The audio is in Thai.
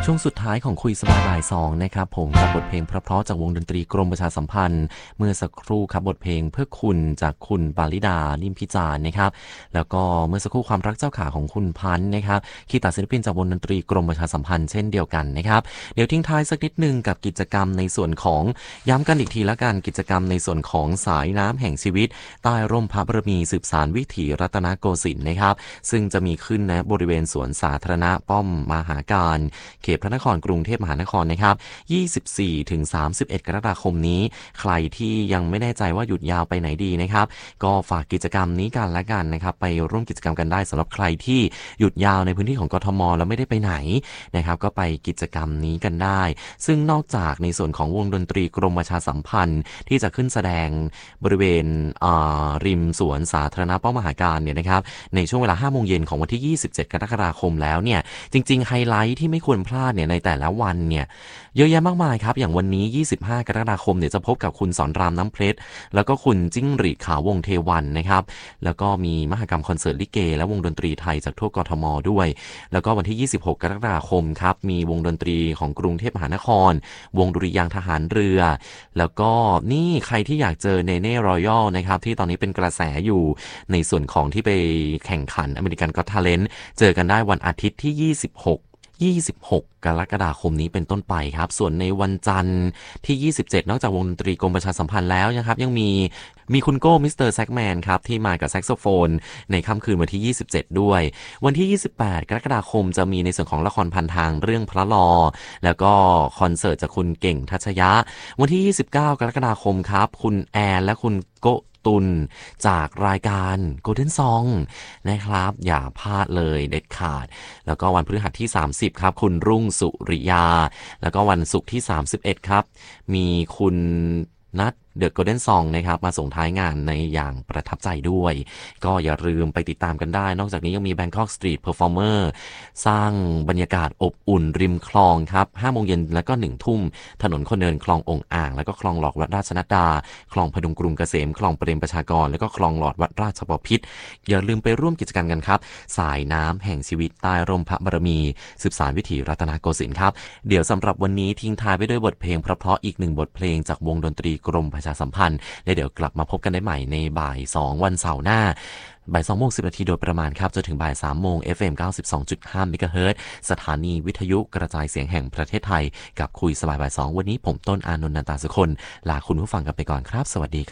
ช่วงสุดท้ายของคุยสบายบ่ายสองนะครับผมกับบทเพลงเพราะๆจากวงดนตรีกรมประชาสัมพันธ์เมื่อสักครู่ครับบทเพลงเพื่อคุณจากคุณปาริดานิ่มพิจารณ์นะครับแล้วก็เมื่อสักครู่ความรักเจ้าขาของคุณพันธ์นะครับคีตาศิลปินจากวงดนตรีกรมประชาสัมพันธ์เช่นเดียวกันนะครับเดี๋ยวทิ้งท้ายสักนิดนึงกับกิจกรรมในส่วนของย้ำกันอีกทีละกันกิจกรรมในส่วนของสายน้ำแห่งชีวิตใต้ร่มพระบารมีสืบสานวิถีรัตนโกสินทร์นะครับซึ่งจะมีขึ้นณบริเวณสวนสาธารณะป้อมมหาการเขตพระนครกรุงเทพมหานครนะครับ24 ถึง 31 กรกฎาคมนี้ใครที่ยังไม่แน่ใจว่าหยุดยาวไปไหนดีนะครับก็ฝากกิจกรรมนี้กันละกันนะครับไปร่วมกิจกรรมกันได้สำหรับใครที่หยุดยาวในพื้นที่ของกทมแล้วไม่ได้ไปไหนนะครับก็ไปกิจกรรมนี้กันได้ซึ่งนอกจากในส่วนของวงดนตรีกรมประชาสัมพันธ์ที่จะขึ้นแสดงบริเวณริมสวนสาธารณะป้อมมหาการเนี่ยนะครับในช่วงเวลา 5 โมงเย็นของวันที่ 27 กรกฎาคมแล้วเนี่ยจริงๆไฮไลท์ที่ไม่ควรพลาดเนี่ยในแต่ละวันเนี่ยเยอะแยะมากมายครับอย่างวันนี้25 กรกฎาคมเนี่ยจะพบกับคุณสอนรามน้ำเพชรแล้วก็คุณจิ้งหรีดขาววงเทวันนะครับแล้วก็มีมหกรรมคอนเสิร์ตลิเกและวงดนตรีไทยจากทั่วกทมด้วยแล้วก็วันที่ 26 กรกฎาคมครับมีวงดนตรีของกรุงเทพมหานครวงดุริยางค์ทหารเรือแล้วก็นี่ใครที่อยากเจอเนเน่รอยัลนะครับที่ตอนนี้เป็นกระแสอยู่ในส่วนของที่ไปแข่งขันอเมริกันก็อต Talent เจอกันได้วันอาทิตย์ที่ 26 กรกฎาคมนี้เป็นต้นไปครับส่วนในวันจันทร์ที่ 27 นอกจากวงดนตรีกรมประชาสัมพันธ์แล้วนะครับยังมีคุณโก้มิสเตอร์แซกแมนครับที่มากับแซกโซโฟนในค่ำคืนวันที่ 27 ด้วยวันที่ 28 กรกฎาคมจะมีในส่วนของละครพันทางเรื่องพระลอแล้วก็คอนเสิร์ตจากคุณเก่งทัชยะวันที่ 29 กรกฎาคมครับคุณแอนและคุณโกตุลจากรายการ Golden Song นะครับอย่าพลาดเลยเด็ดขาดแล้วก็วันพฤหัสที่ 30 ครับคุณรุ่งสุริยาแล้วก็วันศุกร์ที่ 31 ครับมีคุณนัทเดอะโกลเด้นซองนะครับมาส่งท้ายงานในอย่างประทับใจด้วยก็อย่าลืมไปติดตามกันได้นอกจากนี้ยังมี Bangkok Street Performer สร้างบรรยากาศอบอุ่นริมคลองครับ 5 โมงเย็นแล้วก็ 1 ทุ่มถนนคนเดินคลององอ่างแล้วก็คลองหลอดวัดราชนัดดาคลองพดุงกรุงเกษมคลองเปรมประชากรแล้วก็คลองหลอดวัดราชบพิตรอย่าลืมไปร่วมกิจกรรมกันครับสายน้ำแห่งชีวิตใต้ร่มพระบารมีสืบสานวิถีรัตนโกสินทร์ครับเดี๋ยวสำหรับวันนี้ทิ้งท้ายไปด้วยบทเพลงเพราะๆอีก1บทเพลงจากวงดนตรีกรมประชาสัมพันธ์และเดี๋ยวกลับมาพบกันได้ใหม่ในบ่าย 2 วันเสาร์หน้าบ่าย 2 โมง 10 นาทีโดยประมาณครับจนถึงบ่าย 3 โมง FM 92.5 เมกะเฮิรตซ์สถานีวิทยุกระจายเสียงแห่งประเทศไทยกับคุยสบายบ่าย 2วันนี้ผมต้นอานนท์ นันตาสุคนลาคุณผู้ฟังกันไปก่อนครับสวัสดีครับ